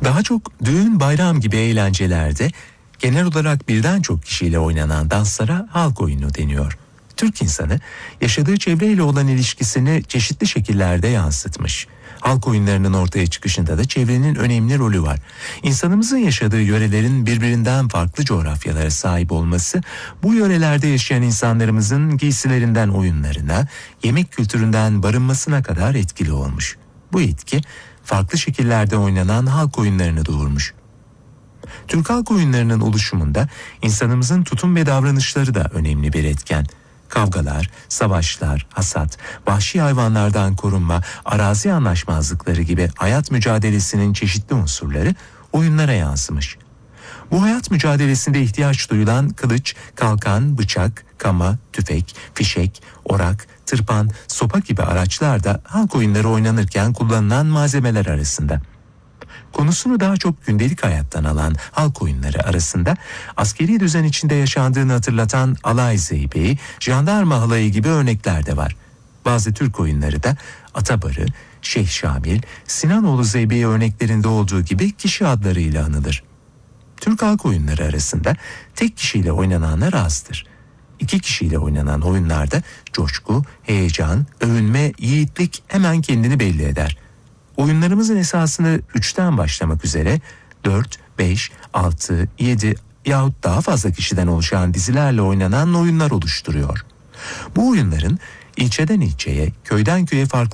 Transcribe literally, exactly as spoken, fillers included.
Daha çok düğün, bayram gibi eğlencelerde genel olarak birden çok kişiyle oynanan danslara halk oyunu deniyor. Türk insanı yaşadığı çevreyle olan ilişkisini çeşitli şekillerde yansıtmış. Halk oyunlarının ortaya çıkışında da çevrenin önemli rolü var. İnsanımızın yaşadığı yörelerin birbirinden farklı coğrafyalara sahip olması, bu yörelerde yaşayan insanlarımızın giysilerinden oyunlarına, yemek kültüründen barınmasına kadar etkili olmuş. Bu etki farklı şekillerde oynanan halk oyunlarını doğurmuş. Türk halk oyunlarının oluşumunda insanımızın tutum ve davranışları da önemli bir etken. Kavgalar, savaşlar, hasat, vahşi hayvanlardan korunma, arazi anlaşmazlıkları gibi hayat mücadelesinin çeşitli unsurları oyunlara yansımış. Bu hayat mücadelesinde ihtiyaç duyulan kılıç, kalkan, bıçak, kama, tüfek, fişek, orak, tırpan, sopa gibi araçlar da halk oyunları oynanırken kullanılan malzemeler arasında. Konusunu daha çok gündelik hayattan alan halk oyunları arasında askeri düzen içinde yaşandığını hatırlatan alay zeybeği, jandarma halayı gibi örnekler de var. Bazı Türk oyunları da Atabarı, Şeyh Şamil, Sinanoğlu zeybeği örneklerinde olduğu gibi kişi adlarıyla anılır. Türk halk oyunları arasında tek kişiyle oynananlar azdır. İki kişiyle oynanan oyunlarda coşku, heyecan, övünme, yiğitlik hemen kendini belli eder. Oyunlarımızın esasını üçten başlamak üzere dört, beş, altı, yedi yahut daha fazla kişiden oluşan dizilerle oynanan oyunlar oluşturuyor. Bu oyunların ilçeden ilçeye, köyden köye farklı